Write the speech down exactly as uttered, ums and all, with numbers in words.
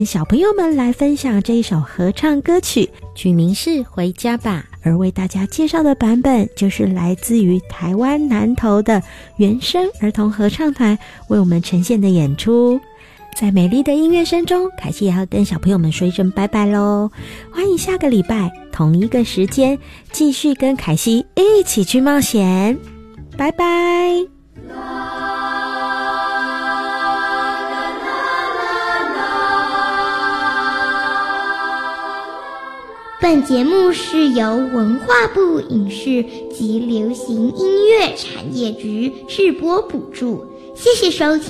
小朋友们来分享这一首合唱歌曲，曲名是《回家吧》，而为大家介绍的版本就是来自于台湾南投的原声儿童合唱团为我们呈现的演出。在美丽的音乐声中，凯西也要跟小朋友们说一声拜拜咯，欢迎下个礼拜同一个时间继续跟凯西一起去冒险，拜拜。 本节目是由文化部影视及流行音乐产业局制播补助，谢谢收听。